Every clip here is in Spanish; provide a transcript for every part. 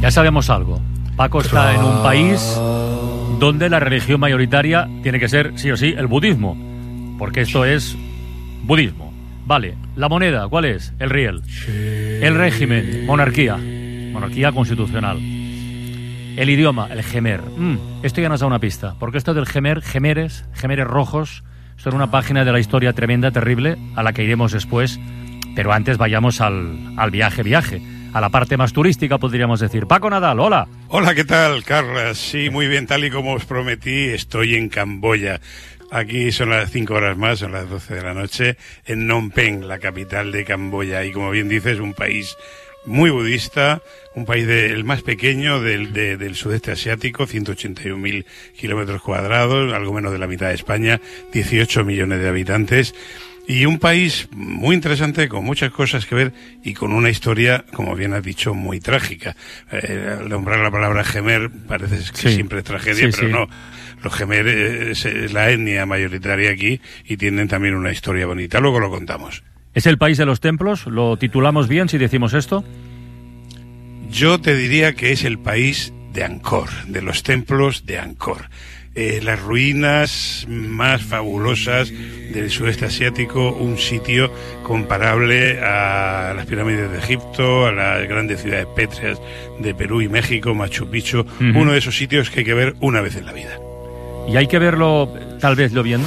Ya sabemos algo. Paco está en un país donde la religión mayoritaria tiene que ser, sí o sí, el budismo. Porque esto es budismo. Vale, la moneda, ¿cuál es? El riel. El régimen, monarquía. Monarquía constitucional. El idioma, el jemer. Esto ya nos da una pista. Porque esto del jemer, jemeres rojos, son una página de la historia tremenda, terrible, a la que iremos después. Pero antes vayamos al viaje. A la parte más turística, podríamos decir. Paco Nadal, hola. Hola, ¿qué tal, Carlas? Sí, muy bien, tal y como os prometí, estoy en Camboya. Aquí son las 5 horas más, son las 12 de la noche, en Phnom Penh, la capital de Camboya. Y como bien dices, un país muy budista, un país el más pequeño del sudeste asiático, 181.000 kilómetros cuadrados, algo menos de la mitad de España, 18 millones de habitantes. Y un país muy interesante, con muchas cosas que ver y con una historia, como bien has dicho, muy trágica. Al nombrar la palabra jemer parece que siempre es tragedia, pero no. Los jemer es la etnia mayoritaria aquí y tienen también una historia bonita. Luego lo contamos. ¿Es el país de los templos? ¿Lo titulamos bien si decimos esto? Yo te diría que es el país de Angkor, de los templos de Angkor. Las ruinas más fabulosas del sudeste asiático, un sitio comparable a las pirámides de Egipto, a las grandes ciudades pétreas de Perú y México, Machu Picchu, uno de esos sitios que hay que ver una vez en la vida. ¿Y hay que verlo, tal vez, lloviendo?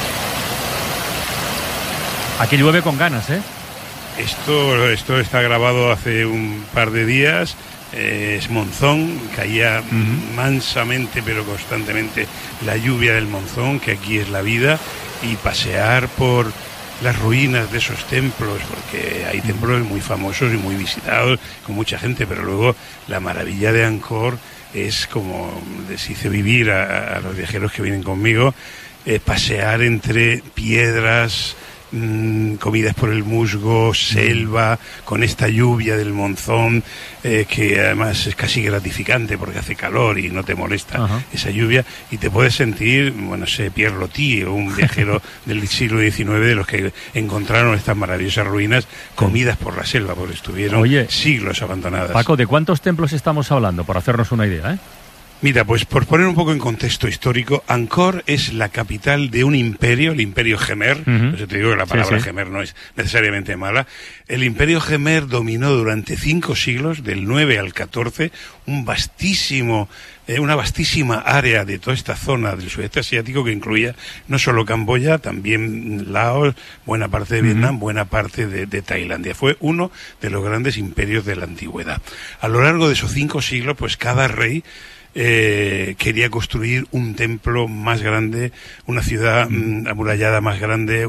Aquí llueve con ganas, ¿eh? Esto está grabado hace un par de días. Es monzón, caía mansamente pero constantemente la lluvia del monzón, que aquí es la vida, y pasear por las ruinas de esos templos, porque hay templos muy famosos y muy visitados, con mucha gente, pero luego la maravilla de Angkor es, como les hice vivir a los viajeros que vienen conmigo, pasear entre piedras, comidas por el musgo, selva, con esta lluvia del monzón, que además es casi gratificante porque hace calor y no te molesta esa lluvia, y te puedes sentir, bueno, sé, Pierre Loti o un viajero del siglo XIX de los que encontraron estas maravillosas ruinas comidas por la selva, porque estuvieron siglos abandonadas. Paco, ¿de cuántos templos estamos hablando? Por hacernos una idea, ¿eh? Mira, pues por poner un poco en contexto histórico, Angkor es la capital de un imperio, el Imperio Jemer. Por eso te digo que la palabra Jemer no es necesariamente mala. El Imperio Jemer dominó durante 5 siglos, del 9 al 14, una vastísima área de toda esta zona del sudeste asiático, que incluía no solo Camboya, también Laos, buena parte de Vietnam, buena parte de Tailandia. Fue uno de los grandes imperios de la antigüedad. A lo largo de esos 5 siglos, pues cada rey quería construir un templo más grande, una ciudad amurallada más grande,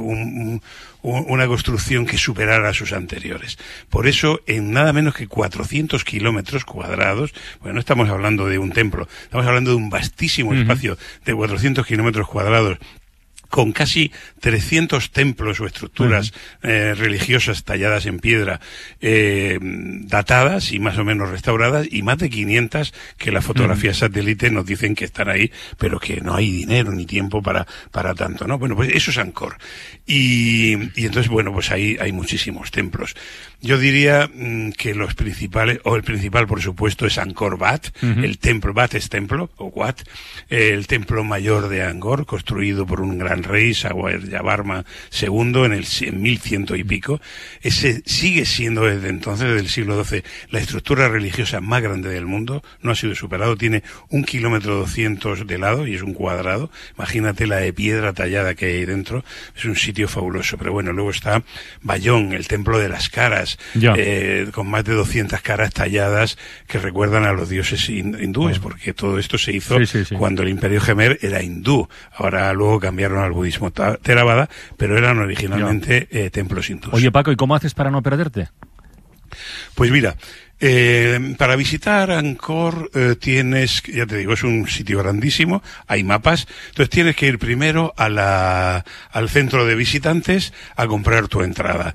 una construcción que superara a sus anteriores. Por eso, en nada menos que 400 kilómetros cuadrados, bueno, no estamos hablando de un templo, estamos hablando de un vastísimo espacio de 400 kilómetros cuadrados, con casi 300 templos o estructuras religiosas talladas en piedra, datadas y más o menos restauradas, y más de 500 que las fotografías satélite nos dicen que están ahí, pero que no hay dinero ni tiempo para tanto, ¿no? Bueno, pues eso es Angkor. Y entonces, bueno, pues ahí hay muchísimos templos. Yo diría que los principales, o el principal, por supuesto, es Angkor Wat. El templo, Wat es templo, o Wat, el templo mayor de Angkor, construido por un gran rey, Yavarman II, en 1100 y pico. Ese sigue siendo desde entonces, desde el siglo XII, la estructura religiosa más grande del mundo. No ha sido superado, tiene 1,2 kilómetros de lado y es un cuadrado. Imagínate la de piedra tallada que hay dentro. Es un sitio fabuloso. Pero bueno, luego está Bayón, el templo de las caras, con más de 200 caras talladas que recuerdan a los dioses hindúes, porque todo esto se hizo cuando el Imperio Jemer era hindú. Ahora luego cambiaron al budismo Theravada, pero eran originalmente templos hindúes. Oye, Paco, ¿y cómo haces para no perderte? Pues mira, para visitar Angkor tienes, ya te digo, es un sitio grandísimo, hay mapas, entonces tienes que ir primero al centro de visitantes a comprar tu entrada.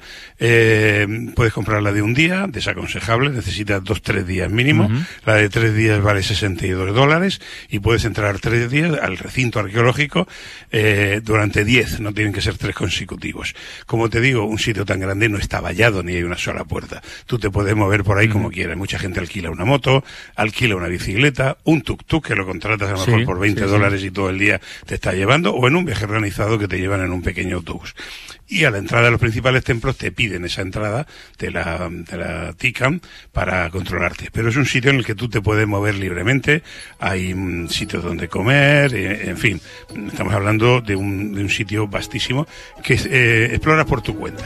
Puedes comprarla de un día, desaconsejable, necesitas 2-3 días mínimo. La de 3 días vale $62 y puedes entrar 3 días al recinto arqueológico durante 10, no tienen que ser 3 consecutivos. Como te digo, un sitio tan grande no está vallado ni hay una sola puerta. Tú te puedes mover por ahí como quieras. Mucha gente alquila una moto, alquila una bicicleta, un tuk-tuk que lo contratas a lo mejor por $20 y todo el día te está llevando, o en un viaje organizado que te llevan en un pequeño autobús. Y a la entrada de los principales templos te piden esa entrada, te la tican para controlarte. Pero es un sitio en el que tú te puedes mover libremente, hay sitios donde comer, en fin, estamos hablando de un sitio vastísimo que exploras por tu cuenta.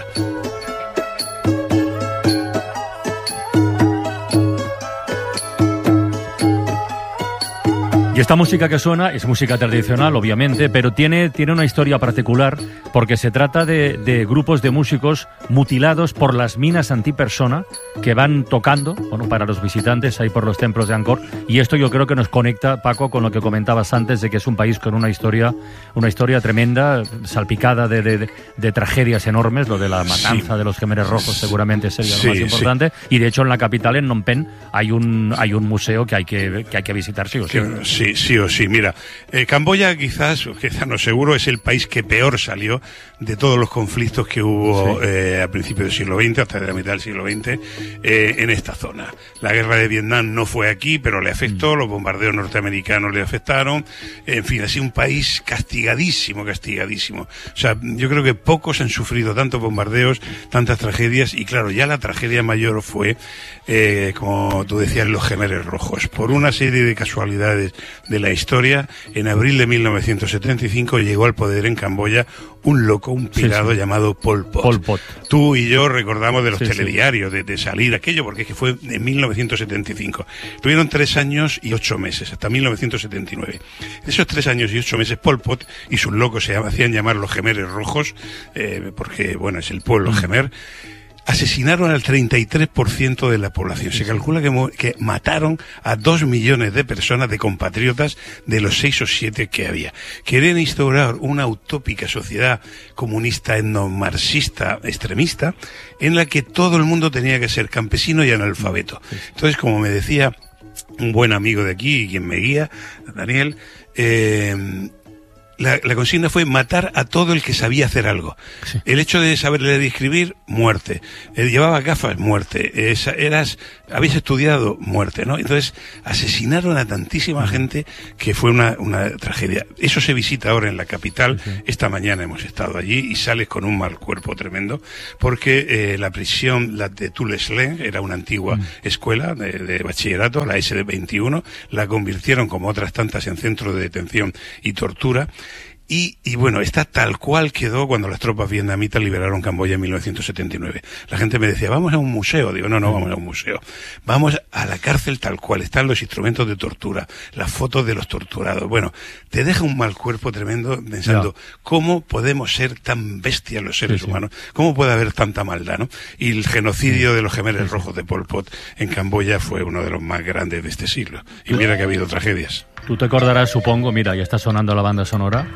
Y esta música que suena es música tradicional, obviamente, pero tiene una historia particular porque se trata de grupos de músicos mutilados por las minas antipersona que van tocando, bueno, para los visitantes ahí por los templos de Angkor. Y esto yo creo que nos conecta, Paco, con lo que comentabas antes de que es un país con una historia tremenda, salpicada de tragedias enormes. Lo de la matanza de los Khmeres Rojos seguramente sería lo más importante. Y de hecho en la capital, en Phnom Penh, hay un museo que hay que visitar sí o sí. Sí o sí. Mira, Camboya quizás no seguro, es el país que peor salió de todos los conflictos que hubo a principios del siglo XX, hasta la mitad del siglo XX, en esta zona. La guerra de Vietnam no fue aquí, pero le afectó, los bombardeos norteamericanos le afectaron, en fin, ha sido un país castigadísimo. O sea, yo creo que pocos han sufrido tantos bombardeos, tantas tragedias, y claro, ya la tragedia mayor fue, como tú decías, los Khmeres Rojos. Por una serie de casualidades de la historia, en abril de 1975 llegó al poder en Camboya un loco, un pirado llamado Pol Pot. Pol Pot. Tú y yo recordamos de los telediarios, de salir aquello, porque es que fue en 1975. Tuvieron 3 años y 8 meses, hasta 1979. Esos 3 años y 8 meses, Pol Pot y sus locos se hacían llamar los Khmeres Rojos, porque, bueno, es el pueblo Khmer. Asesinaron al 33% de la población. Se calcula que mataron a 2 millones de personas, de compatriotas, de los 6 o 7 que había. Querían instaurar una utópica sociedad comunista etnomarxista extremista en la que todo el mundo tenía que ser campesino y analfabeto. Entonces, como me decía un buen amigo de aquí, quien me guía, Daniel, la consigna fue matar a todo el que sabía hacer algo. Sí. El hecho de saber leer y escribir, muerte. Llevaba gafas, muerte. Habéis estudiado, muerte, ¿no? Entonces, asesinaron a tantísima gente que fue una tragedia. Eso se visita ahora en la capital. Sí. Esta mañana hemos estado allí y sales con un mal cuerpo tremendo porque la prisión, la de Tuleslen, era una antigua escuela de bachillerato, la SD21, la convirtieron, como otras tantas, en centro de detención y tortura. Y bueno, está tal cual quedó cuando las tropas vietnamitas liberaron Camboya en 1979. La gente me decía, vamos a un museo. Digo, no vamos a un museo. Vamos a la cárcel tal cual. Están los instrumentos de tortura, las fotos de los torturados. Bueno, te deja un mal cuerpo tremendo pensando, ¿cómo podemos ser tan bestias los seres humanos? ¿Cómo puede haber tanta maldad, no? Y el genocidio de los Khmeres Rojos de Pol Pot en Camboya fue uno de los más grandes de este siglo. Y mira que ha habido tragedias. Tú te acordarás, supongo, mira, ya está sonando la banda sonora.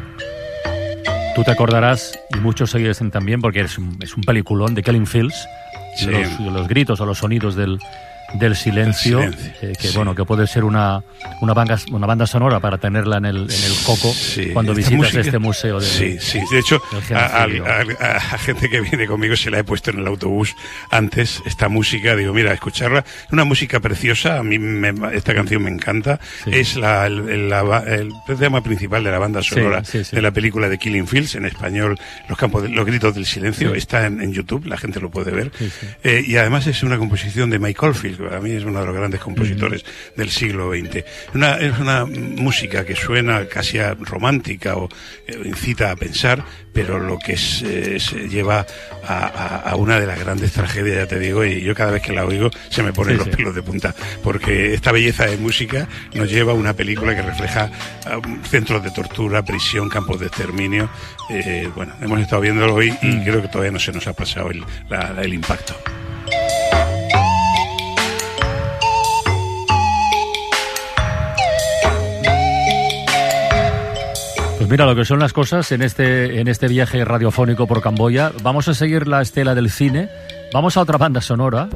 Tú te acordarás, y muchos seguidores también, porque es un peliculón de Killing Fields, los gritos o los sonidos del silencio, bueno, que puede ser una banda sonora para tenerla en el coco cuando visitas música, este museo. De hecho, a gente que viene conmigo se la he puesto en el autobús antes, esta música, digo, mira, escucharla, es una música preciosa, a mí esta canción me encanta, es el tema principal de la banda sonora de la película de Killing Fields, en español, los gritos del silencio, está en YouTube, la gente lo puede ver, y además es una composición de Mike Oldfield. Para mí es uno de los grandes compositores del siglo XX. Es una música que suena casi romántica o incita a pensar, pero lo que se lleva a una de las grandes tragedias, ya te digo, y yo cada vez que la oigo se me ponen los pelos de punta, porque esta belleza de música nos lleva a una película que refleja centros de tortura, prisión, campos de exterminio. Bueno, hemos estado viéndolo hoy y creo que todavía no se nos ha pasado el impacto. Pues mira lo que son las cosas en este viaje radiofónico por Camboya. Vamos a seguir la estela del cine. Vamos a otra banda sonora.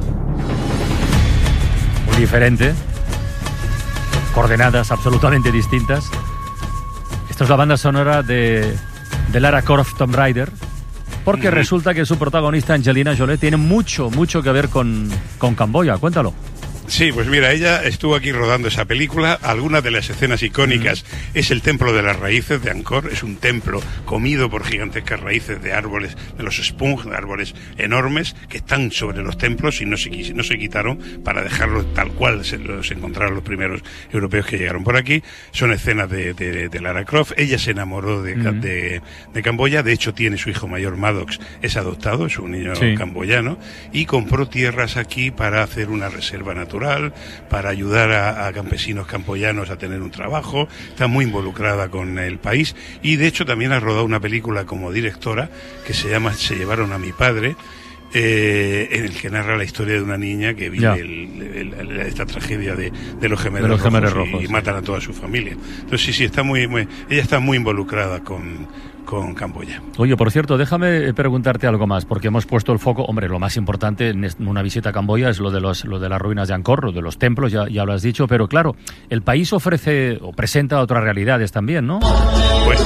Muy diferente. Coordenadas absolutamente distintas. Esta es la banda sonora de Lara Croft Tomb Raider. Porque resulta que su protagonista, Angelina Jolie, tiene mucho que ver con Camboya. Cuéntalo. Sí, pues mira, ella estuvo aquí rodando esa película. Algunas de las escenas icónicas es el Templo de las Raíces de Angkor. Es un templo comido por gigantescas raíces de árboles, de los spung, de árboles enormes que están sobre los templos y no se quitaron para dejarlos tal cual se los encontraron los primeros europeos que llegaron por aquí. Son escenas de Lara Croft. Ella se enamoró de Camboya. De hecho, tiene su hijo mayor, Maddox, es adoptado, es un niño camboyano, y compró tierras aquí para hacer una reserva natural, para ayudar a campesinos camboyanos a tener un trabajo. Está muy involucrada con el país y de hecho también ha rodado una película como directora que se llama Se llevaron a mi padre, en el que narra la historia de una niña que vive esta tragedia de los gemelos rojos y matan a toda su familia. Entonces sí, está ella está muy involucrada con Camboya. Oye, por cierto, déjame preguntarte algo más, porque hemos puesto el foco, hombre, lo más importante en una visita a Camboya es lo de las ruinas de Angkor, lo de los templos, ya lo has dicho, pero claro, el país ofrece o presenta otras realidades también, ¿no? Pues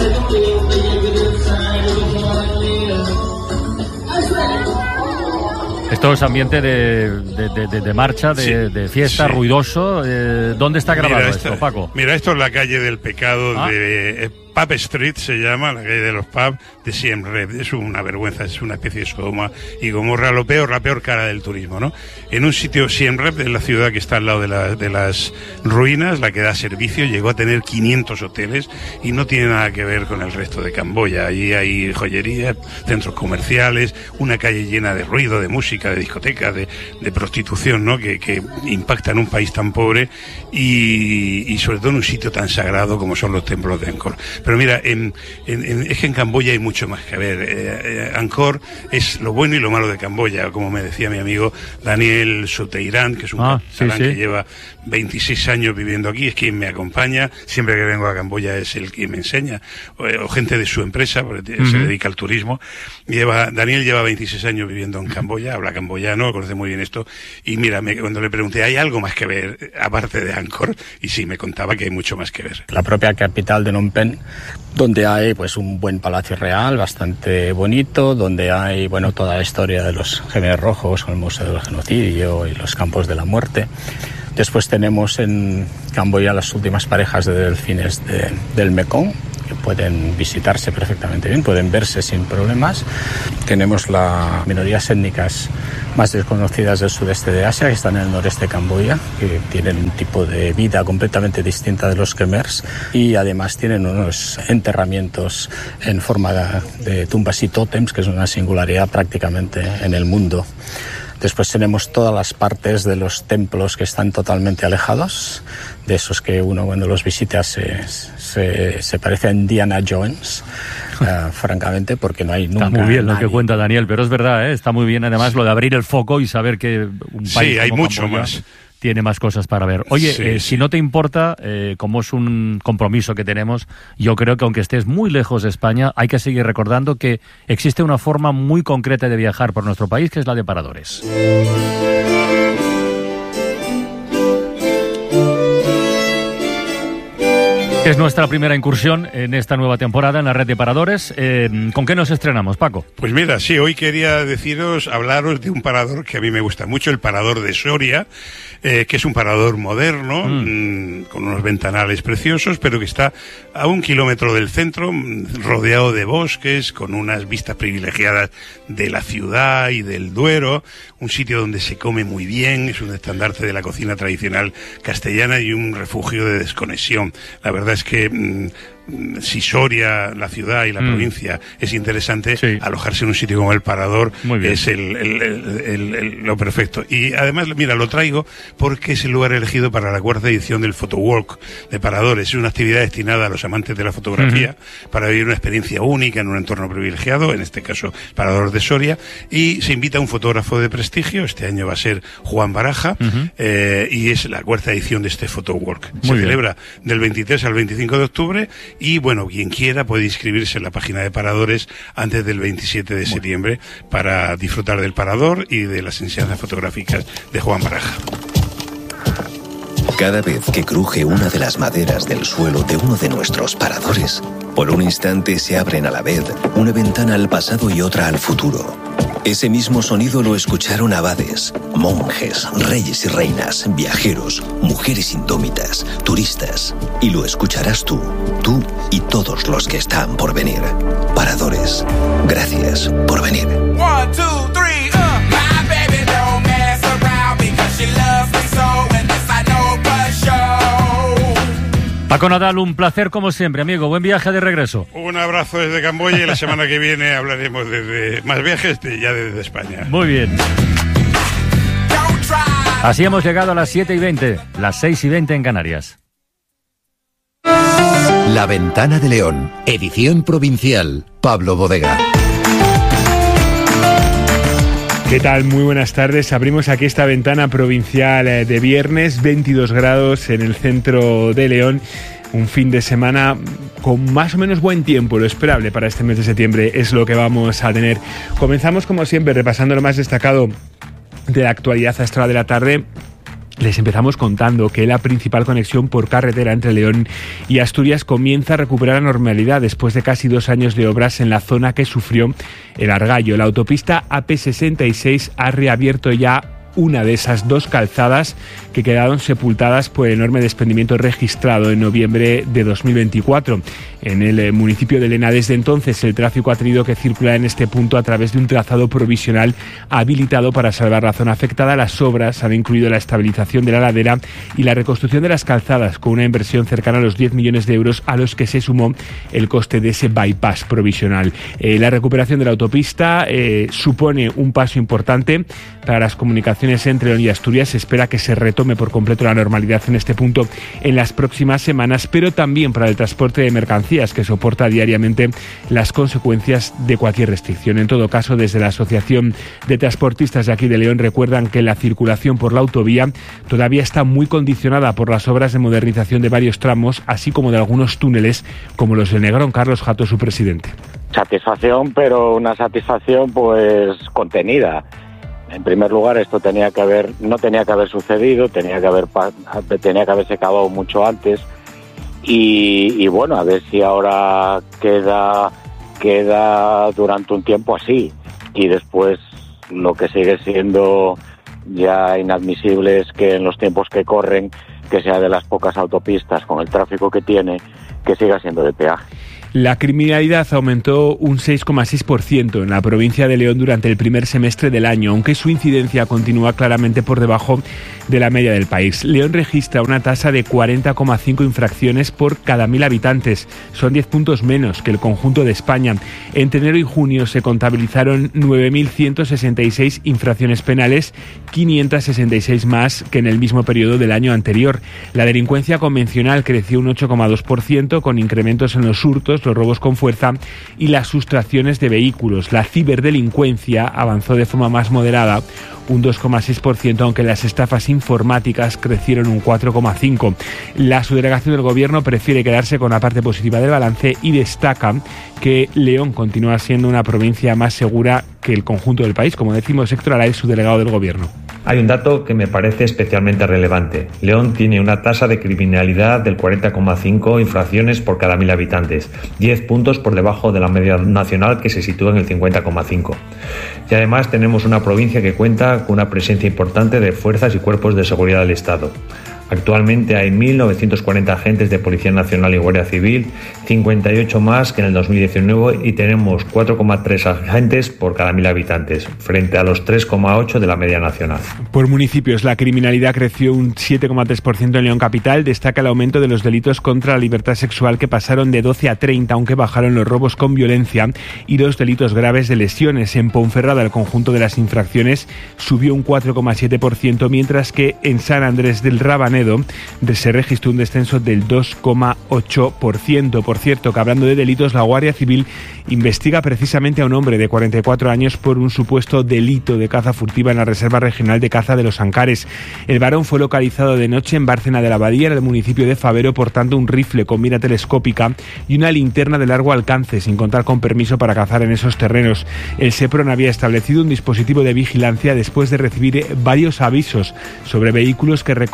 esto es ambiente de marcha, de fiesta, ruidoso. ¿Dónde está grabado esto, Paco? Mira, esto es la calle del pecado de Pub Street, se llama, la calle de los pubs de Siem Reap. Es una vergüenza, es una especie de Sodoma y Gomorra, la peor cara del turismo, ¿no? En un sitio, Siem Reap, es la ciudad que está al lado de las ruinas, la que da servicio, llegó a tener 500 hoteles y no tiene nada que ver con el resto de Camboya. Allí hay joyerías, centros comerciales, una calle llena de ruido, de música, de discotecas, de prostitución, ¿no? Que impacta en un país tan pobre y sobre todo en un sitio tan sagrado como son los templos de Angkor. Pero mira, es que en Camboya hay mucho más que ver. Angkor es lo bueno y lo malo de Camboya, como me decía mi amigo Daniel Soteirán, que es un catalán que lleva 26 años viviendo aquí, es quien me acompaña, siempre que vengo a Camboya es el que me enseña, o gente de su empresa, porque se dedica al turismo. Daniel lleva 26 años viviendo en Camboya, habla camboyano, conoce muy bien esto, y mira, cuando le pregunté, ¿hay algo más que ver aparte de Angkor? Y sí, me contaba que hay mucho más que ver. La propia capital de Phnom Penh, donde hay pues un buen palacio real, bastante bonito, donde hay toda la historia de los Khmer Rojos, con el Museo del Genocidio y los campos de la muerte. Después tenemos en Camboya las últimas parejas de delfines del Mekong, que pueden visitarse perfectamente bien, pueden verse sin problemas. Tenemos las minorías étnicas más desconocidas del sudeste de Asia, que están en el noreste de Camboya, que tienen un tipo de vida completamente distinta de los Khmers y además tienen unos enterramientos en forma de tumbas y tótems, que es una singularidad prácticamente en el mundo. Después tenemos todas las partes de los templos que están totalmente alejados, de esos que uno cuando los visita se parece a Indiana Jones, francamente, porque no hay nunca. Está muy bien lo que cuenta Daniel, pero es verdad, está muy bien además lo de abrir el foco y saber que un país hay como mucho Camboya más. Tiene más cosas para ver. Oye, si no te importa, como es un compromiso que tenemos, yo creo que aunque estés muy lejos de España, hay que seguir recordando que existe una forma muy concreta de viajar por nuestro país, que es la de paradores. Es nuestra primera incursión en esta nueva temporada en la red de paradores. ¿Con qué nos estrenamos, Paco? Pues mira, sí, hoy quería hablaros de un parador que a mí me gusta mucho, el parador de Soria, que es un parador moderno, con unos ventanales preciosos, pero que está a 1 kilómetro del centro, rodeado de bosques, con unas vistas privilegiadas de la ciudad y del Duero, un sitio donde se come muy bien, es un estandarte de la cocina tradicional castellana y un refugio de desconexión. La verdad es que si Soria, la ciudad y la provincia es interesante, alojarse en un sitio como el Parador es lo perfecto. Y además, mira, lo traigo porque es el lugar elegido para la 4ª edición del Photowalk de Paradores. Es una actividad destinada a los amantes de la fotografía para vivir una experiencia única en un entorno privilegiado, en este caso Parador de Soria, y se invita a un fotógrafo de prestigio. Este año va a ser Juan Baraja, y es la 4ª edición de este Photowalk. Se celebra del 23 al 25 de octubre y, bueno, quien quiera puede inscribirse en la página de Paradores antes del 27 de septiembre para disfrutar del Parador y de las enseñanzas fotográficas de Juan Baraja. Cada vez que cruje una de las maderas del suelo de uno de nuestros paradores, por un instante se abren a la vez una ventana al pasado y otra al futuro. Ese mismo sonido lo escucharon abades, monjes, reyes y reinas, viajeros, mujeres indómitas, turistas. Y lo escucharás tú y todos los que están por venir. Paradores, gracias por venir. 1, 2, 3, my baby don't mess around because she loves me so, and this I know for sure. Paco Nadal, un placer como siempre, amigo. Buen viaje de regreso. Un abrazo desde Camboya y la semana que viene hablaremos de más viajes ya desde España. Muy bien. Así hemos llegado a las 7:20, las 6:20 en Canarias. La Ventana de León, edición provincial, Pablo Bodega. ¿Qué tal? Muy buenas tardes. Abrimos aquí esta ventana provincial de viernes, 22 grados en el centro de León. Un fin de semana con más o menos buen tiempo, lo esperable para este mes de septiembre es lo que vamos a tener. Comenzamos como siempre repasando lo más destacado de la actualidad a esta hora de la tarde. Les empezamos contando que la principal conexión por carretera entre León y Asturias comienza a recuperar la normalidad después de casi 2 años de obras en la zona que sufrió el Argallo. La autopista AP66 ha reabierto ya una de esas 2 calzadas que quedaron sepultadas por el enorme desprendimiento registrado en noviembre de 2024. En el municipio de Lena, desde entonces, el tráfico ha tenido que circular en este punto a través de un trazado provisional habilitado para salvar la zona afectada. Las obras han incluido la estabilización de la ladera y la reconstrucción de las calzadas, con una inversión cercana a los 10 millones de euros, a los que se sumó el coste de ese bypass provisional. La recuperación de la autopista supone un paso importante para las comunicaciones entre León y Asturias. Se espera que se retome por completo la normalidad en este punto en las próximas semanas, pero también para el transporte de mercancías, que soporta diariamente las consecuencias de cualquier restricción. En todo caso, desde la Asociación de Transportistas de aquí de León recuerdan que la circulación por la autovía todavía está muy condicionada por las obras de modernización de varios tramos, así como de algunos túneles, como los del Negrón. Carlos Jato, su presidente. Satisfacción, pero una satisfacción pues contenida. En primer lugar, esto no tenía que haber sucedido, tenía que haberse acabado mucho antes. Y bueno, a ver si ahora queda durante un tiempo así. Y después lo que sigue siendo ya inadmisible es que en los tiempos que corren, que sea de las pocas autopistas con el tráfico que tiene, que siga siendo de peaje. La criminalidad aumentó un 6,6% en la provincia de León durante el primer semestre del año, aunque su incidencia continúa claramente por debajo de la media del país. León registra una tasa de 40,5 infracciones por cada 1.000 habitantes. Son 10 puntos menos que el conjunto de España. Entre enero y junio se contabilizaron 9.166 infracciones penales, 566 más que en el mismo periodo del año anterior. La delincuencia convencional creció un 8,2%, con incrementos en los hurtos, los robos con fuerza y las sustracciones de vehículos. La ciberdelincuencia avanzó de forma más moderada, un 2,6%, aunque las estafas informáticas crecieron un 4,5%. La subdelegación del Gobierno prefiere quedarse con la parte positiva del balance y destaca que León continúa siendo una provincia más segura que el conjunto del país, como decimos. Héctor Alaez, subdelegado del Gobierno. Hay un dato que me parece especialmente relevante. León tiene una tasa de criminalidad del 40,5 infracciones por cada 1.000 habitantes, 10 puntos por debajo de la media nacional, que se sitúa en el 50,5. Y además tenemos una provincia que cuenta con una presencia importante de fuerzas y cuerpos de seguridad del Estado. Actualmente hay 1.940 agentes de Policía Nacional y Guardia Civil, 58 más que en el 2019, y tenemos 4,3 agentes por cada 1.000 habitantes, frente a los 3,8 de la media nacional. Por municipios, la criminalidad creció un 7,3% en León Capital. Destaca el aumento de los delitos contra la libertad sexual, que pasaron de 12 a 30, aunque bajaron los robos con violencia y los delitos graves de lesiones. En Ponferrada, el conjunto de las infracciones subió un 4,7%, mientras que en San Andrés del Rabanero se registró un descenso del 2,8%. Por cierto, que hablando de delitos, la Guardia Civil investiga precisamente a un hombre de 44 años por un supuesto delito de caza furtiva en la Reserva Regional de Caza de los Ancares. El varón fue localizado de noche en Bárcena de la Abadía, en el municipio de Favero, portando un rifle con mira telescópica y una linterna de largo alcance, sin contar con permiso para cazar en esos terrenos. El SEPRON había establecido un dispositivo de vigilancia después de recibir varios avisos sobre vehículos que recorrían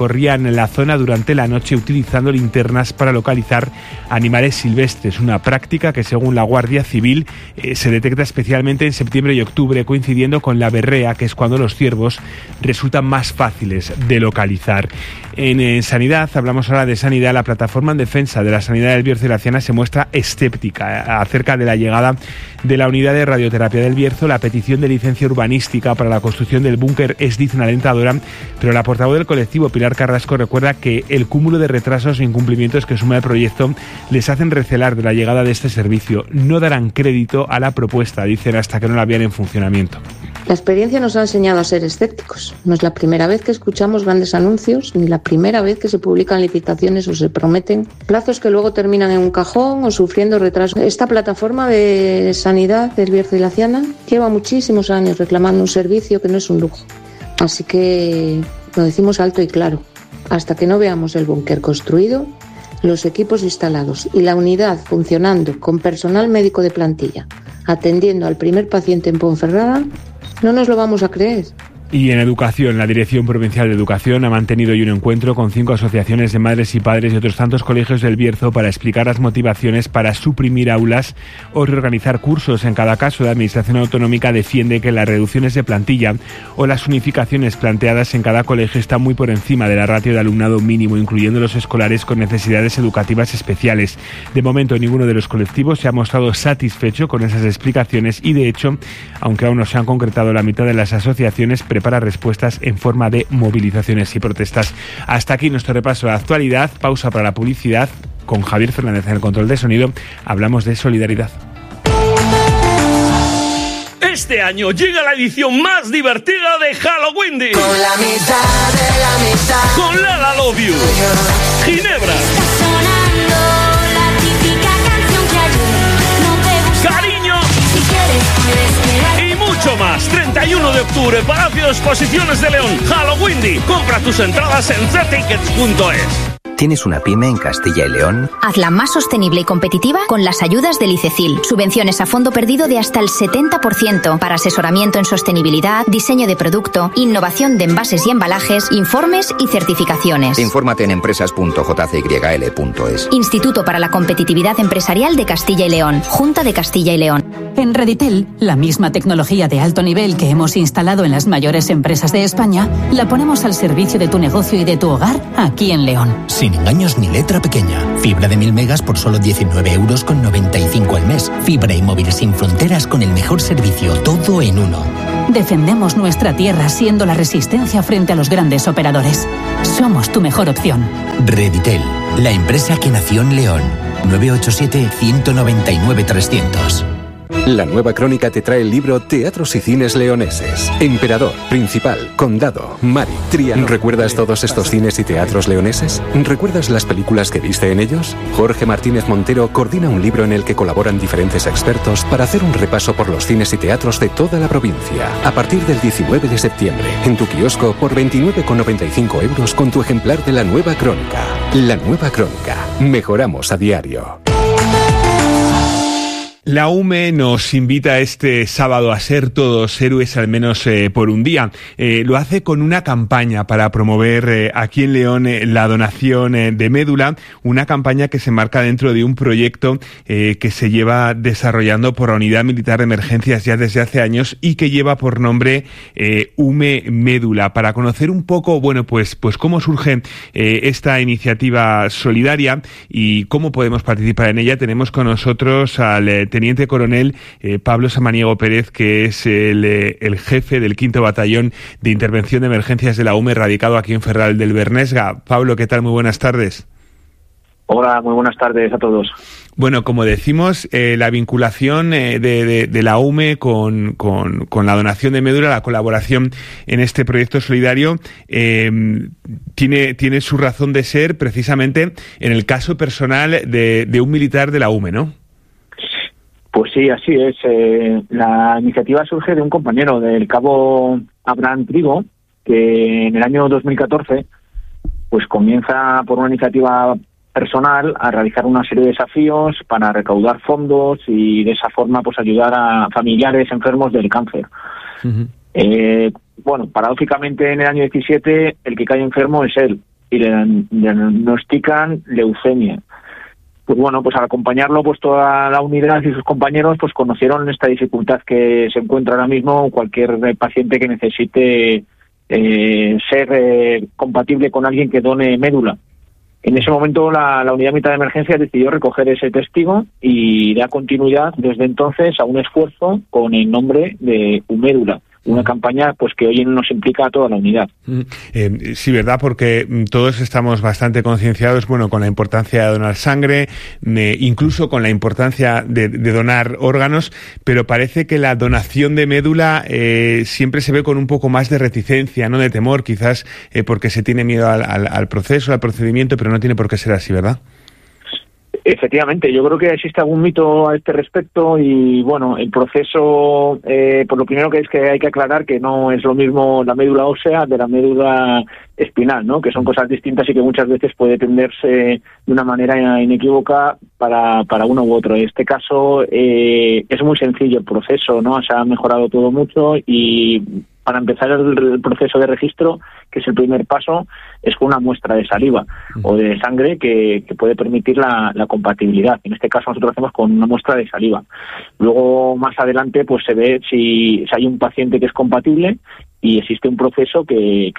en la zona durante la noche utilizando linternas para localizar animales silvestres, una práctica que según la Guardia Civil se detecta especialmente en septiembre y octubre, coincidiendo con la berrea, que es cuando los ciervos resultan más fáciles de localizar. En sanidad, hablamos ahora de sanidad. La plataforma en defensa de la sanidad del Bierzo y la Ciana se muestra escéptica acerca de la llegada de la unidad de radioterapia del Bierzo. La petición de licencia urbanística para la construcción del búnker es, dicen, alentadora, pero la portavoz del colectivo, Pilar Carrasco, recuerda que el cúmulo de retrasos e incumplimientos que suma el proyecto les hacen recelar de la llegada de este servicio. No darán crédito a la propuesta, dicen, hasta que no la vean en funcionamiento. La experiencia nos ha enseñado a ser escépticos. No es la primera vez que escuchamos grandes anuncios, ni la primera vez que se publican licitaciones o se prometen plazos que luego terminan en un cajón o sufriendo retrasos. Esta plataforma de sanidad del Bierzo y la Ciana lleva muchísimos años reclamando un servicio que no es un lujo. Así que lo decimos alto y claro. Hasta que no veamos el búnker construido, los equipos instalados y la unidad funcionando con personal médico de plantilla, atendiendo al primer paciente en Ponferrada, no nos lo vamos a creer. Y en educación, la Dirección Provincial de Educación ha mantenido hoy un encuentro con 5 asociaciones de madres y padres y otros tantos colegios del Bierzo para explicar las motivaciones para suprimir aulas o reorganizar cursos. En cada caso, la Administración Autonómica defiende que las reducciones de plantilla o las unificaciones planteadas en cada colegio están muy por encima de la ratio de alumnado mínimo, incluyendo los escolares con necesidades educativas especiales. De momento, ninguno de los colectivos se ha mostrado satisfecho con esas explicaciones y, de hecho, aunque aún no se han concretado, la mitad de las asociaciones prepara respuestas en forma de movilizaciones y protestas. Hasta aquí nuestro repaso a la actualidad. Pausa para la publicidad. Con Javier Fernández en el control de sonido hablamos de solidaridad. Este año llega la edición más divertida de Halloween. Con la mitad de la mitad. Con Lala Love You, Ginebra, Está sonando la típica canción que ayer no te gustó. Cariño Si quieres puedes quedar. y mucho más. 31 de octubre, Palacio de Exposiciones de León, Halloween. Compra tus entradas en ztickets.es. ¿Tienes una pyme en Castilla y León? Hazla más sostenible y competitiva con las ayudas del ICECIL. Subvenciones a fondo perdido de hasta el 70% para asesoramiento en sostenibilidad, diseño de producto, innovación de envases y embalajes, informes y certificaciones. Infórmate en empresas.jcyl.es. Instituto para la Competitividad Empresarial de Castilla y León. Junta de Castilla y León. En Reditel, la misma tecnología de alto nivel que hemos instalado en las mayores empresas de España, la ponemos al servicio de tu negocio y de tu hogar aquí en León. Sin engaños ni letra pequeña. Fibra de 1000 megas por solo 19,95 € al mes. Fibra y móvil sin fronteras con el mejor servicio. Todo en uno. Defendemos nuestra tierra siendo la resistencia frente a los grandes operadores. Somos tu mejor opción. Reditel, la empresa que nació en León. 987-199-300. La Nueva Crónica te trae el libro Teatros y Cines Leoneses. Emperador, Principal, Condado, Mari, Triana. ¿Recuerdas todos estos cines y teatros leoneses? ¿Recuerdas las películas que viste en ellos? Jorge Martínez Montero coordina un libro en el que colaboran diferentes expertos para hacer un repaso por los cines y teatros de toda la provincia. A partir del 19 de septiembre, en tu kiosco por 29,95 € con tu ejemplar de La Nueva Crónica. La Nueva Crónica. Mejoramos a diario. La UME nos invita este sábado a ser todos héroes, al menos por un día. Lo hace con una campaña para promover aquí en León la donación de médula, una campaña que se enmarca dentro de un proyecto que se lleva desarrollando por la Unidad Militar de Emergencias ya desde hace años y que lleva por nombre UME Médula. Para conocer un poco, bueno, pues cómo surge esta iniciativa solidaria y cómo podemos participar en ella, tenemos con nosotros al Teniente Coronel Pablo Samaniego Pérez, que es el jefe del 5º Batallón de Intervención de Emergencias de la UME, radicado aquí en Ferral del Bernesga. Pablo, ¿qué tal? Muy buenas tardes. Hola, muy buenas tardes a todos. Bueno, como decimos, la vinculación de la UME con la donación de médula, la colaboración en este proyecto solidario, tiene su razón de ser precisamente en el caso personal de un militar de la UME, ¿no? Pues sí, así es. La iniciativa surge de un compañero, del cabo Abraham Trigo, que en el año 2014 pues comienza por una iniciativa personal a realizar una serie de desafíos para recaudar fondos y de esa forma pues ayudar a familiares enfermos del cáncer. Uh-huh. Bueno, paradójicamente en el año 17 el que cae enfermo es él. y le diagnostican leucemia. Pues bueno, pues al acompañarlo, pues toda la unidad y sus compañeros pues conocieron esta dificultad que se encuentra ahora mismo cualquier paciente que necesite ser compatible con alguien que done médula. En ese momento la unidad militar de emergencia decidió recoger ese testigo y da continuidad desde entonces a un esfuerzo con el nombre de Umédula, una campaña pues que hoy nos implica a toda la unidad. Sí, ¿verdad? Porque todos estamos bastante concienciados, bueno, con la importancia de donar sangre, incluso con la importancia de donar órganos, pero parece que la donación de médula siempre se ve con un poco más de reticencia, ¿no? De temor, quizás porque se tiene miedo al proceso, al procedimiento, pero no tiene por qué ser así, ¿verdad? Efectivamente, yo creo que existe algún mito a este respecto y bueno, el proceso, por lo primero que es que hay que aclarar que no es lo mismo la médula ósea de la médula espinal, ¿no? Que son cosas distintas y que muchas veces puede tenderse de una manera inequívoca para uno u otro. En este caso es muy sencillo el proceso, ¿no? Se ha mejorado todo mucho y para empezar el proceso de registro, que es el primer paso, es con una muestra de saliva o de sangre que puede permitir la compatibilidad. En este caso nosotros hacemos con una muestra de saliva. Luego, más adelante, pues se ve si hay un paciente que es compatible y existe un proceso que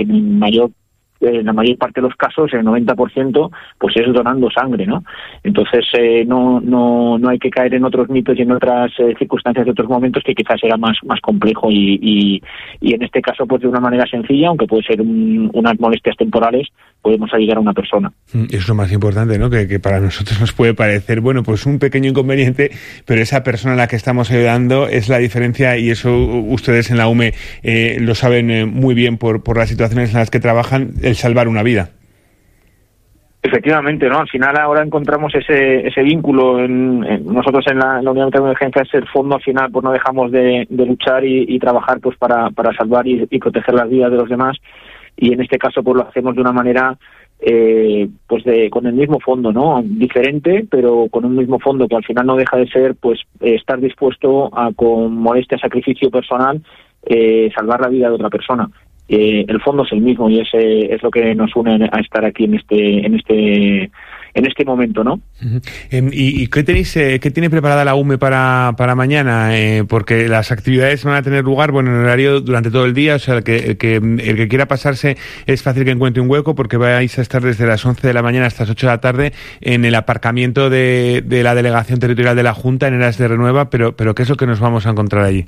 en la mayor parte de los casos, el 90%, pues es donando sangre, ¿no? Entonces no hay que caer en otros mitos y en otras circunstancias de otros momentos que quizás era más complejo y en este caso pues de una manera sencilla, aunque puede ser unas molestias temporales, podemos ayudar a una persona. Es lo más importante, ¿no? Que para nosotros nos puede parecer, bueno, pues un pequeño inconveniente, pero esa persona a la que estamos ayudando es la diferencia y eso ustedes en la UME lo saben muy bien por las situaciones en las que trabajan, el salvar una vida. Efectivamente, ¿no? Al final ahora encontramos ese vínculo nosotros en la unidad de emergencia, es el fondo. Al final pues no dejamos de luchar y trabajar pues para salvar y proteger las vidas de los demás, y en este caso pues lo hacemos de una manera con el mismo fondo, ¿no? Diferente, pero con un mismo fondo que al final no deja de ser pues estar dispuesto a, con molestia, sacrificio personal, salvar la vida de otra persona. El fondo es el mismo y ese es lo que nos une a estar aquí en este momento, ¿no? ¿Y qué tiene preparada la UME para mañana? Porque las actividades van a tener lugar, bueno, en horario durante todo el día, o sea, el que quiera pasarse es fácil que encuentre un hueco porque vais a estar desde las 11 de la mañana hasta las 8 de la tarde en el aparcamiento de la Delegación Territorial de la Junta en Heras de Renueva, pero ¿qué es lo que nos vamos a encontrar allí?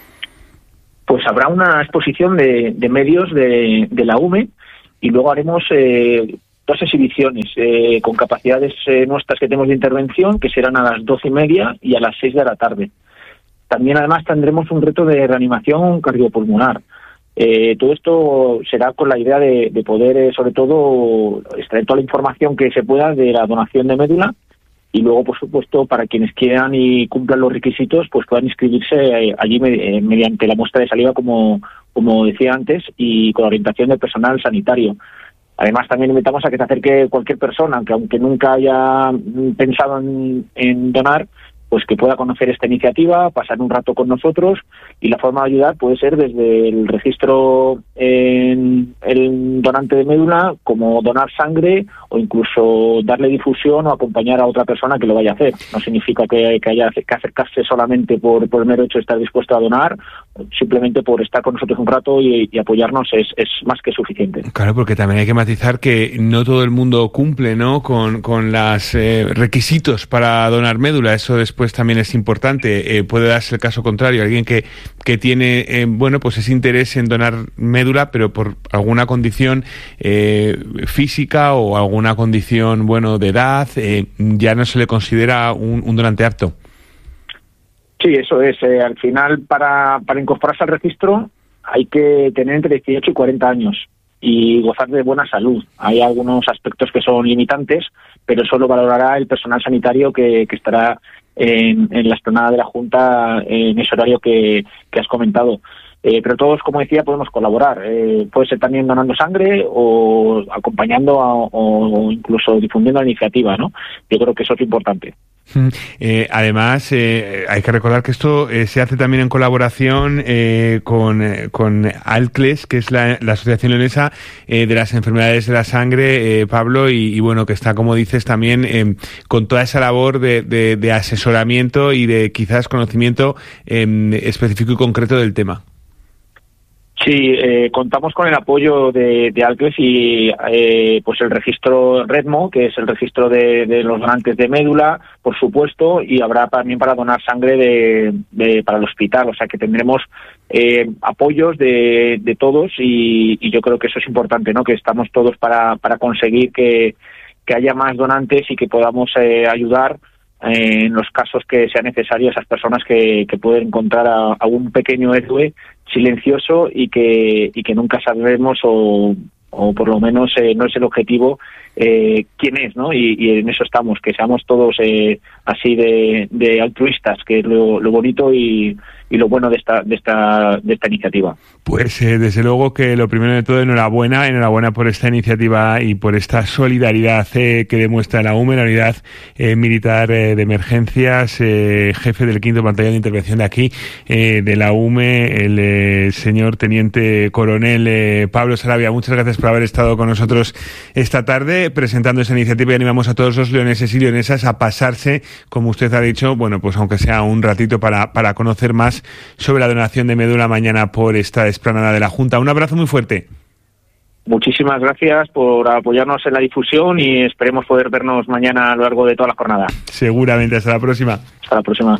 Pues habrá una exposición de medios de la UME y luego haremos dos exhibiciones con capacidades nuestras que tenemos de intervención, que serán a las 12:30 y a las 6 de la tarde. También además tendremos un reto de reanimación cardiopulmonar. Todo esto será con la idea de poder, sobre todo, extraer toda la información que se pueda de la donación de médula. Y luego, por supuesto, para quienes quieran y cumplan los requisitos, pues puedan inscribirse allí mediante la muestra de saliva, como decía antes, y con la orientación del personal sanitario. Además, también invitamos a que se acerque cualquier persona, que aunque nunca haya pensado en donar, pues que pueda conocer esta iniciativa, pasar un rato con nosotros, y la forma de ayudar puede ser desde el registro en el donante de médula, como donar sangre o incluso darle difusión o acompañar a otra persona que lo vaya a hacer. No significa que haya que acercarse solamente por el mero hecho de estar dispuesto a donar, simplemente por estar con nosotros un rato y apoyarnos es más que suficiente. Claro, porque también hay que matizar que no todo el mundo cumple, ¿no?, con los requisitos para donar médula. Eso después también es importante. Puede darse el caso contrario, alguien que tiene pues ese interés en donar médula, pero por alguna condición física o alguna condición de edad ya no se le considera un donante apto. Sí, eso es. Al final, para incorporarse al registro hay que tener entre 18 y 40 años y gozar de buena salud. Hay algunos aspectos que son limitantes, pero eso lo valorará el personal sanitario que estará en la explanada de la Junta en ese horario que has comentado. Pero todos, como decía, podemos colaborar. Puede ser también donando sangre o acompañando o incluso difundiendo la iniciativa, ¿no? Yo creo que eso es importante. Además, hay que recordar que esto se hace también en colaboración con ALCLES, que es la Asociación Leonesa de las Enfermedades de la Sangre, Pablo, y bueno, que está, como dices, también con toda esa labor de asesoramiento y de quizás conocimiento específico y concreto del tema. Sí, contamos con el apoyo de ALCLES y pues el registro REDMO, que es el registro de los donantes de médula, por supuesto, y habrá también para donar sangre para el hospital. O sea que tendremos apoyos de todos y yo creo que eso es importante, ¿no? Que estamos todos para conseguir que haya más donantes y que podamos ayudar en los casos que sea necesario a esas personas que pueden encontrar a un pequeño héroe silencioso y que nunca sabremos o por lo menos no es el objetivo quién es, ¿no? Y en eso estamos, que seamos todos así de altruistas, que es lo bonito y lo bueno de esta iniciativa. Pues desde luego que lo primero de todo, enhorabuena por esta iniciativa y por esta solidaridad que demuestra la UME, la Unidad Militar de Emergencias, jefe del 5º Batallón de Intervención de aquí, de la UME, el señor Teniente Coronel Pablo Sarabia. Muchas gracias por haber estado con nosotros esta tarde presentando esta iniciativa y animamos a todos los leoneses y leonesas a pasarse, como usted ha dicho, bueno, pues aunque sea un ratito para conocer más sobre la donación de médula mañana por esta explanada de la Junta. Un abrazo muy fuerte. Muchísimas gracias por apoyarnos en la difusión y esperemos poder vernos mañana a lo largo de toda la jornada. Seguramente. Hasta la próxima. Hasta la próxima.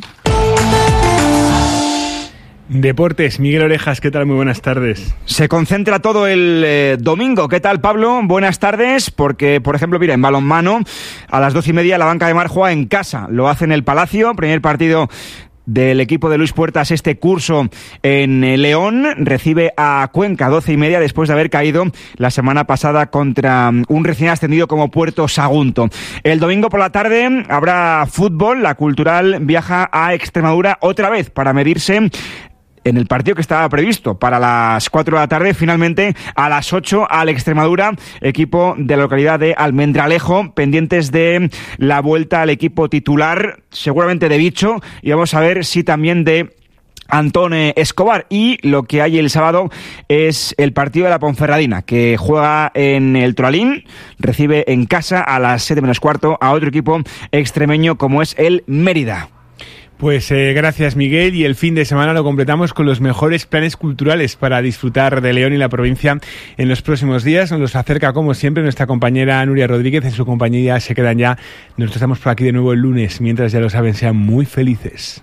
Deportes, Miguel Orejas, ¿qué tal? Muy buenas tardes. Se concentra todo el domingo. ¿Qué tal, Pablo? Buenas tardes, porque, por ejemplo, mira, en balonmano, a las 12:30 la Banca de Mar juega en casa. Lo hace en el Palacio, primer partido del equipo de Luis Puertas este curso en León. Recibe a Cuenca 12:30 después de haber caído la semana pasada contra un recién ascendido como Puerto Sagunto. El domingo por la tarde habrá fútbol. La Cultural viaja a Extremadura otra vez para medirse en el partido que estaba previsto para las 4 de la tarde, finalmente a las 8 al Extremadura, equipo de la localidad de Almendralejo, pendientes de la vuelta al equipo titular, seguramente de Bicho, y vamos a ver si también de Antón Escobar. Y lo que hay el sábado es el partido de la Ponferradina, que juega en el Toralín, recibe en casa a las 7 menos cuarto a otro equipo extremeño como es el Mérida. Pues gracias, Miguel, y el fin de semana lo completamos con los mejores planes culturales para disfrutar de León y la provincia en los próximos días. Nos los acerca, como siempre, nuestra compañera Nuria Rodríguez. En su compañía se quedan ya. Nosotros estamos por aquí de nuevo el lunes. Mientras, ya lo saben, sean muy felices.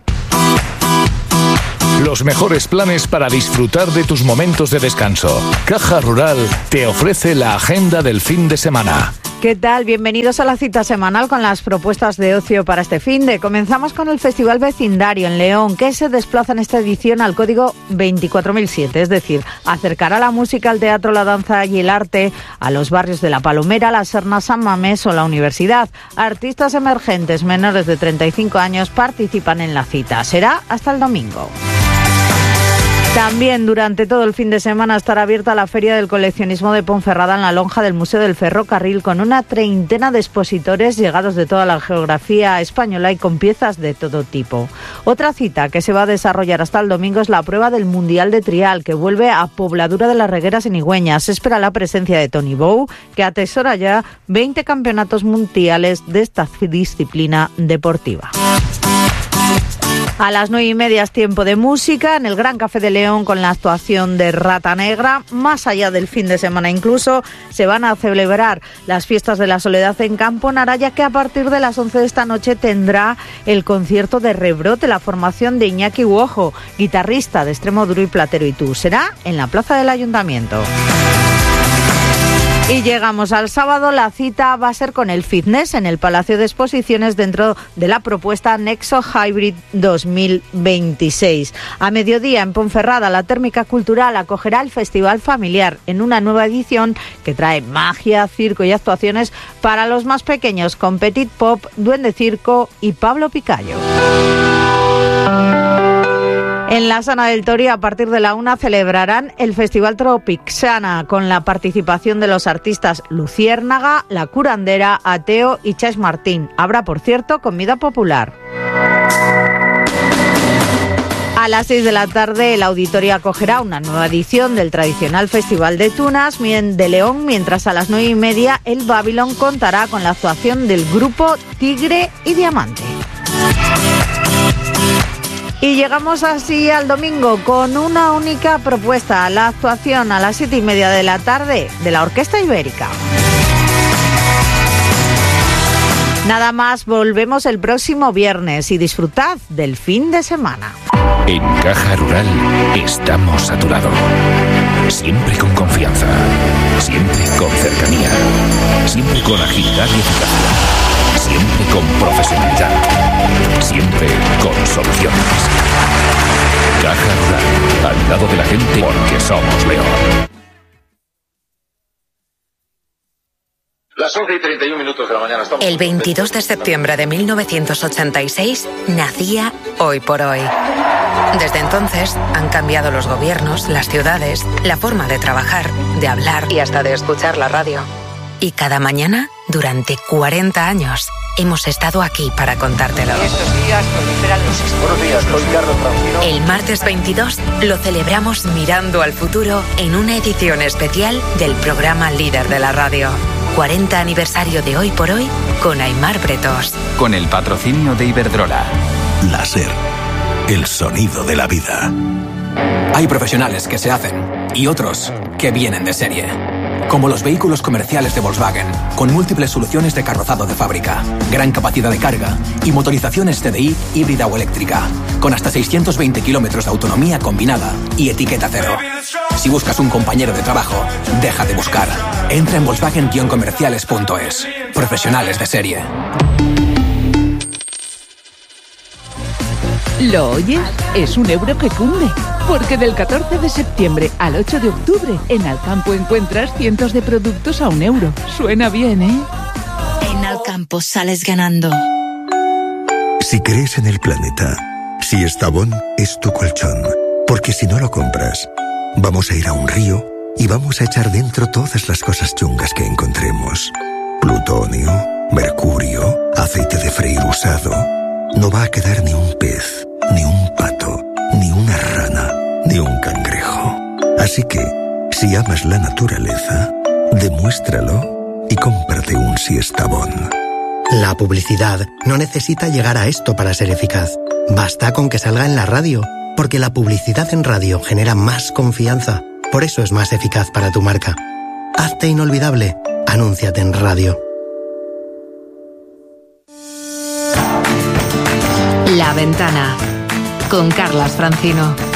Los mejores planes para disfrutar de tus momentos de descanso. Caja Rural te ofrece la agenda del fin de semana. ¿Qué tal? Bienvenidos a la cita semanal con las propuestas de ocio para este finde. Comenzamos con el Festival Vecindario en León, que se desplaza en esta edición al código 24007, es decir, acercará la música, el teatro, la danza y el arte a los barrios de La Palomera, La Serna, San Mamés o la Universidad. Artistas emergentes menores de 35 años participan en la cita. Será hasta el domingo. También durante todo el fin de semana estará abierta la Feria del Coleccionismo de Ponferrada en la lonja del Museo del Ferrocarril, con una treintena de expositores llegados de toda la geografía española y con piezas de todo tipo. Otra cita que se va a desarrollar hasta el domingo es la prueba del Mundial de Trial, que vuelve a Pobladura de las Regueras en Igüeñas. Se espera la presencia de Tony Bow, que atesora ya 20 campeonatos mundiales de esta disciplina deportiva. A las 9:30 es tiempo de música en el Gran Café de León con la actuación de Rata Negra. Más allá del fin de semana incluso se van a celebrar las fiestas de la Soledad en Campo Naraya, que a partir de las 11 de esta noche tendrá el concierto de Rebrote, la formación de Iñaki Uojo, guitarrista de Extremo Duro y Platero y Tú. Será en la plaza del Ayuntamiento. Y llegamos al sábado. La cita va a ser con el fitness en el Palacio de Exposiciones dentro de la propuesta Nexo Hybrid 2026. A mediodía en Ponferrada, la Térmica Cultural acogerá el Festival Familiar en una nueva edición que trae magia, circo y actuaciones para los más pequeños con Petit Pop, Duende Circo y Pablo Picayo. En la Sana del Torí, a partir de la 1, celebrarán el Festival Tropixana con la participación de los artistas Luciérnaga, La Curandera, Ateo y Chas Martín. Habrá, por cierto, comida popular. A las 6 de la tarde, el auditorio acogerá una nueva edición del tradicional Festival de Tunas de León, mientras a las 9:30 el Babylon contará con la actuación del grupo Tigre y Diamante. Y llegamos así al domingo con una única propuesta, la actuación a las 7:30 de la tarde de la Orquesta Ibérica. Nada más, volvemos el próximo viernes y disfrutad del fin de semana. En Caja Rural estamos a tu lado. Siempre con confianza, siempre con cercanía, siempre con agilidad y eficacia, siempre con profesionalidad, siempre con soluciones. Caja Rural, al lado de la gente porque somos León. Las 11:31 de la mañana. El 22 de septiembre de 1986 nacía Hoy por Hoy. Desde entonces han cambiado los gobiernos, las ciudades, la forma de trabajar, de hablar y hasta de escuchar la radio. Y cada mañana, durante 40 años, hemos estado aquí para contártelo. Estos días proliferan los... Buenos días, soy Carlos Francino. El martes 22 lo celebramos mirando al futuro en una edición especial del programa líder de la radio. 40 aniversario de Hoy por Hoy con Aimar Bretos. Con el patrocinio de Iberdrola. La SER, el sonido de la vida. Hay profesionales que se hacen y otros que vienen de serie. Como los vehículos comerciales de Volkswagen, con múltiples soluciones de carrozado de fábrica, gran capacidad de carga y motorizaciones TDI híbrida o eléctrica, con hasta 620 kilómetros de autonomía combinada y etiqueta cero. Si buscas un compañero de trabajo, deja de buscar. Entra en Volkswagen-comerciales.es. Profesionales de serie. ¿Lo oyes? Es un euro que cunde. Porque del 14 de septiembre al 8 de octubre, en Alcampo encuentras cientos de productos a €1. Suena bien, ¿eh? En Alcampo sales ganando. Si crees en el planeta, si Estabón es tu colchón. Porque si no lo compras, vamos a ir a un río y vamos a echar dentro todas las cosas chungas que encontremos. Plutonio, mercurio, aceite de freír usado. No va a quedar ni un pez, ni un pato, ni una rana, ni un cangrejo. Así que, si amas la naturaleza, demuéstralo y cómprate un Siestabón. La publicidad no necesita llegar a esto para ser eficaz. Basta con que salga en la radio, porque la publicidad en radio genera más confianza. Por eso es más eficaz para tu marca. Hazte inolvidable. Anúnciate en radio. La Ventana con Carlas Francino.